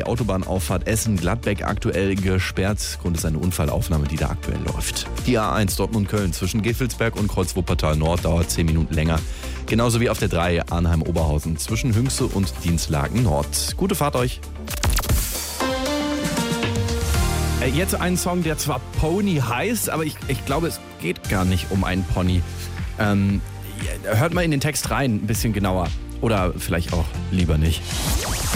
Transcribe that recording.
Autobahnauffahrt Essen-Gladbeck aktuell gesperrt. Grund ist eine Unfallaufnahme, die da aktuell läuft. Die A1 Dortmund-Köln zwischen Gevelsberg und Kreuz-Wuppertal-Nord dauert 10 Minuten länger. Genauso wie auf der 3 Arnheim-Oberhausen zwischen Hünxe und Dienstlaken-Nord. Gute Fahrt euch! Jetzt ein Song, der zwar Pony heißt, aber ich glaube, es geht gar nicht um einen Pony. Hört mal in den Text rein, ein bisschen genauer. Oder vielleicht auch lieber nicht.